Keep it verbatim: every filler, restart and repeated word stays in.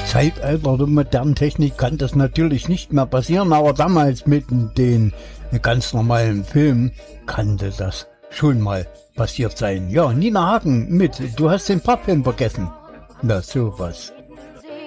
Zeitalter der modernen Technik kann das natürlich nicht mehr passieren, aber damals mit den ganz normalen Filmen kannte das schon mal passiert sein. Ja, Nina Hagen mit Du hast den Papphelm vergessen. Na, sowas.